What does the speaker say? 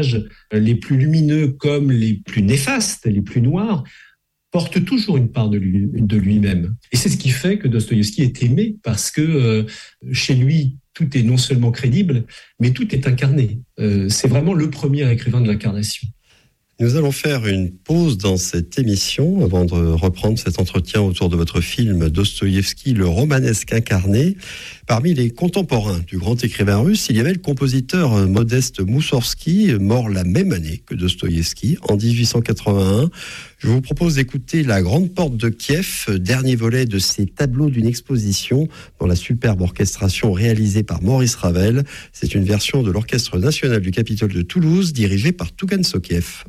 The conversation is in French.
les plus lumineux comme les plus néfastes, les plus noirs, porte toujours une part de lui-même. Et c'est ce qui fait que Dostoïevski est aimé, parce que chez lui, tout est non seulement crédible, mais tout est incarné. C'est vraiment le premier écrivain de l'incarnation. Nous allons faire une pause dans cette émission avant de reprendre cet entretien autour de votre film Dostoïevski, le romanesque incarné. Parmi les contemporains du grand écrivain russe, il y avait le compositeur Modeste Moussorski, mort la même année que Dostoïevski, en 1881. Je vous propose d'écouter La Grande Porte de Kiev, dernier volet de ces tableaux d'une exposition dans la superbe orchestration réalisée par Maurice Ravel. C'est une version de l'Orchestre national du Capitole de Toulouse, dirigée par Tougan Sokiev.